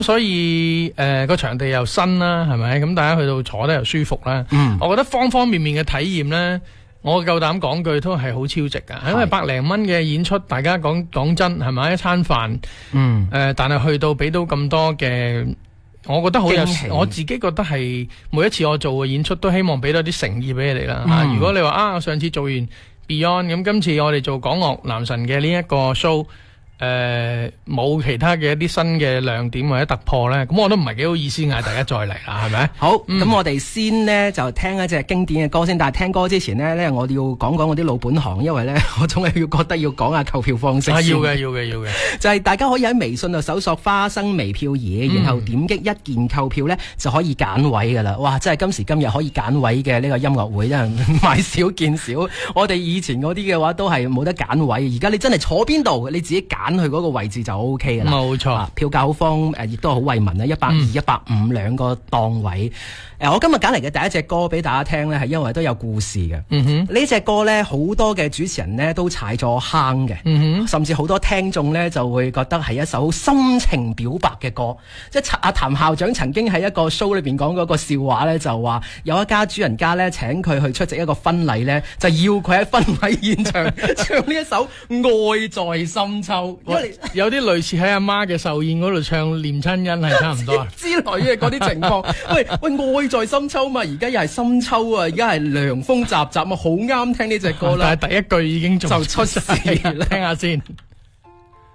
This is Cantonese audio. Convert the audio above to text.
所以個場地又新啦，係咪？咁大家去到坐得又舒服啦。我覺得方方面面嘅體驗咧，我夠膽講句都係好超值噶，因為百零蚊嘅演出，大家講真係咪一餐飯？但係去到俾到咁多嘅，我覺得好有，我自己覺得係每一次我做嘅演出都希望俾多啲誠意俾你哋啦。如果你話我上次做完 Beyond， 咁今次我哋做港樂男神嘅呢一個 show。冇其他嘅一啲新嘅亮點或者突破咧，咁我都唔係幾好意思嗌大家再嚟啦，係咪？ 好，咁我哋先呢就聽一隻經典嘅歌先，但係聽歌之前呢，我哋要講講我啲老本行，因為咧我總係覺得要講下購票方式先。 要嘅。 就係大家可以喺微信度搜索花生微票嘢，然後點擊一鍵購票咧就可以揀位噶啦。哇！真係今時今日可以揀位嘅呢個音樂會真係買少見少。我哋以前嗰啲嘅話都係冇得揀位，而家你真係坐邊度，你自己揀去嗰個位置就 O K 噶啦。冇錯，票價好方亦都好惠民啦，120、150兩個檔位。我今日揀嚟嘅第一隻歌俾大家聽咧，係因為都有故事嘅。呢隻歌咧好多嘅主持人咧都踩咗坑嘅，甚至好多聽眾咧就會覺得係一首心情表白嘅歌。即係阿譚校長曾經喺一個 show 裏邊講過一個笑話咧，就話有一家主人家咧請佢去出席一個婚禮咧，就要佢喺婚禮現場唱呢一首愛在深秋。 有啲類似喺阿媽嘅壽宴嗰度唱念親恩係差唔多之類嘅嗰啲情況。喂，愛在深秋嘛，而家又係深秋啊，而家係涼風習習啊，好啱聽呢隻歌啦。 但係第一句已經就出事啦，聽下先。